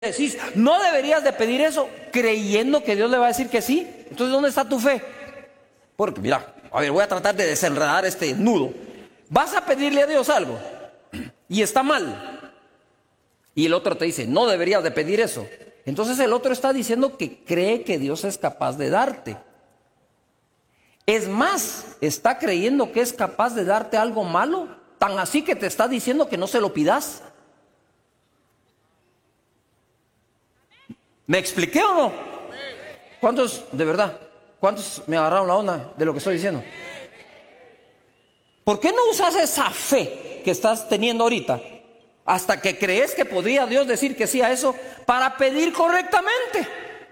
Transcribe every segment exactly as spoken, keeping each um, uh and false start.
decís, no deberías de pedir eso creyendo que Dios le va a decir que sí. Entonces, ¿dónde está tu fe? Porque mira, a ver, voy a tratar de desenredar este nudo. Vas a pedirle a Dios algo y está mal, y el otro te dice, no deberías de pedir eso. Entonces el otro está diciendo que cree que Dios es capaz de darte. Es más, está creyendo que es capaz de darte algo malo, tan así que te está diciendo que no se lo pidas. ¿Me expliqué o no? ¿Cuántos, de verdad, cuántos me agarraron la onda de lo que estoy diciendo? ¿Por qué no usas esa fe que estás teniendo ahorita hasta que crees que podría Dios decir que sí a eso para pedir correctamente?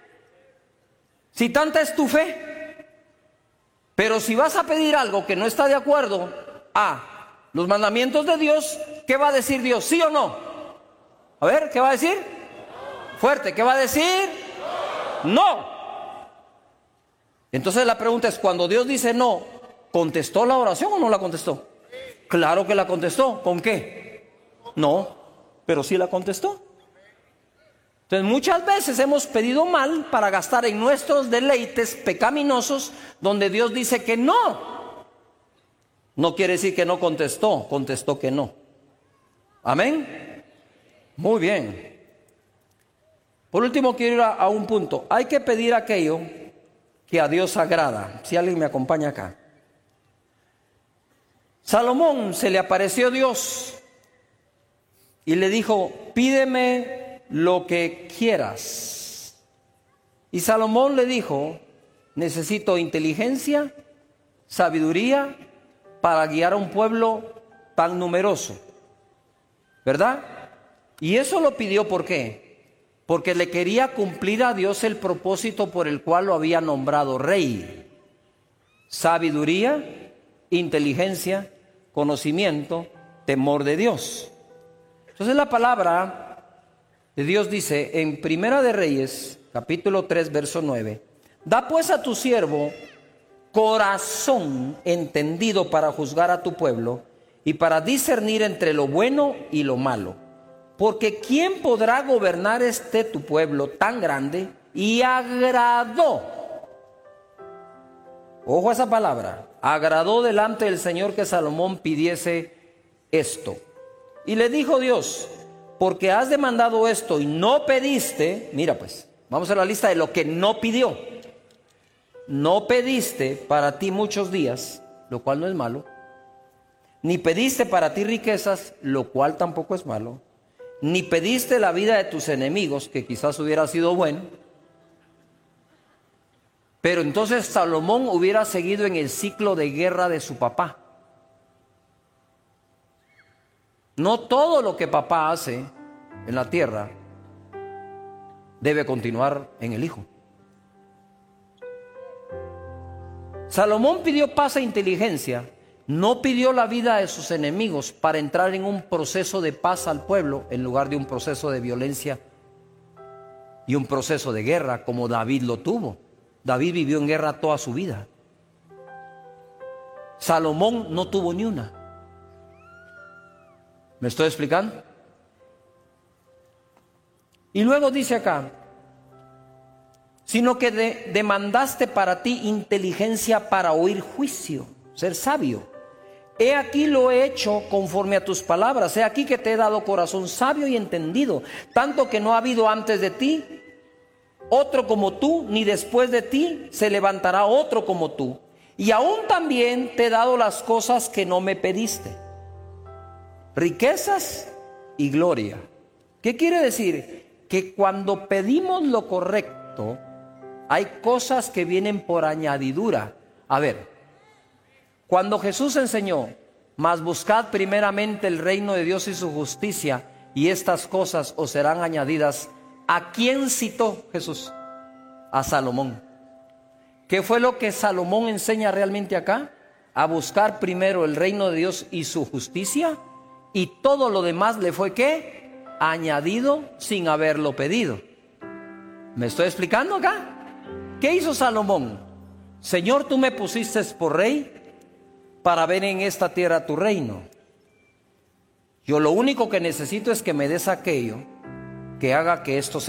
Si tanta es tu fe. Pero si vas a pedir algo que no está de acuerdo a los mandamientos de Dios, ¿qué va a decir Dios? ¿Sí o no? A ver, ¿qué va a decir? Fuerte, ¿qué va a decir? No. Entonces la pregunta es, cuando Dios dice no, ¿contestó la oración o no la contestó? Claro que la contestó. ¿Con qué? No, pero sí la contestó. Entonces muchas veces hemos pedido mal para gastar en nuestros deleites pecaminosos donde Dios dice que no. No quiere decir que no contestó, contestó que no. Amén. Muy bien. Por último quiero ir a, a un punto. Hay que pedir aquello que a Dios agrada. Si alguien me acompaña acá. Salomón se le apareció Dios y le dijo, pídeme lo que quieras. Y Salomón le dijo, necesito inteligencia, sabiduría para guiar a un pueblo tan numeroso, ¿verdad? Y eso lo pidió, ¿por qué? Porque le quería cumplir a Dios el propósito por el cual lo había nombrado rey. Sabiduría, inteligencia, conocimiento, temor de Dios. Entonces la palabra de Dios dice en Primera de Reyes, capítulo tres, verso nueve, da pues a tu siervo corazón entendido para juzgar a tu pueblo y para discernir entre lo bueno y lo malo. Porque ¿quién podrá gobernar este tu pueblo tan grande? Y agradó, ojo a esa palabra, agradó delante del Señor que Salomón pidiese esto. Y le dijo Dios, porque has demandado esto y no pediste, mira pues, vamos a la lista de lo que no pidió. No pediste para ti muchos días, lo cual no es malo. Ni pediste para ti riquezas, lo cual tampoco es malo. Ni pediste la vida de tus enemigos, que quizás hubiera sido bueno. Pero entonces Salomón hubiera seguido en el ciclo de guerra de su papá. No todo lo que papá hace en la tierra debe continuar en el hijo. Salomón pidió paz e inteligencia, no pidió la vida de sus enemigos para entrar en un proceso de paz al pueblo en lugar de un proceso de violencia y un proceso de guerra como David lo tuvo. David vivió en guerra toda su vida. Salomón no tuvo ni una. ¿Me estoy explicando? Y luego dice acá, sino que de, demandaste para ti inteligencia para oír juicio, ser sabio. He aquí lo he hecho conforme a tus palabras. He aquí que te he dado corazón sabio y entendido, tanto que no ha habido antes de ti otro como tú, ni después de ti se levantará otro como tú. Y aún también te he dado las cosas que no me pediste, riquezas y gloria. ¿Qué quiere decir? Que cuando pedimos lo correcto, hay cosas que vienen por añadidura. A ver, cuando Jesús enseñó, mas buscad primeramente el reino de Dios y su justicia, y estas cosas os serán añadidas, ¿a quién citó Jesús? A Salomón. ¿Qué fue lo que Salomón enseña realmente acá? A buscar primero el reino de Dios y su justicia, y todo lo demás le fue ¿qué? Añadido sin haberlo pedido. ¿Me estoy explicando acá? ¿Qué hizo Salomón? Señor, tú me pusiste por rey para ver en esta tierra tu reino. Yo lo único que necesito es que me des aquello que haga que esto